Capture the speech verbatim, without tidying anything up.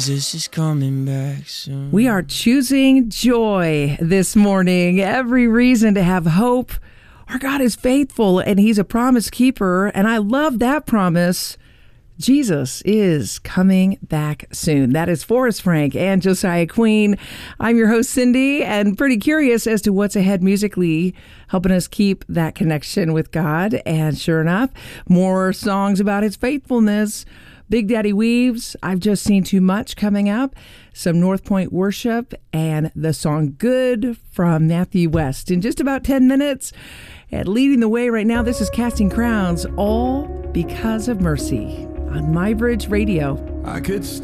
Jesus is coming back soon. We are choosing joy this morning. Every reason to have hope. Our God is faithful and He's a promise keeper. And I love that promise. Jesus is coming back soon. That is Forrest Frank and Josiah Queen. I'm your host, Cindy, and pretty curious as to what's ahead musically, helping us keep that connection with God. And sure enough, more songs about His faithfulness. Big Daddy Weaves, I've Just Seen Too Much coming up. Some North Point Worship and the song Good from Matthew West in just about ten minutes. And leading the way right now, this is Casting Crowns, All Because of Mercy on MyBridge Radio. I could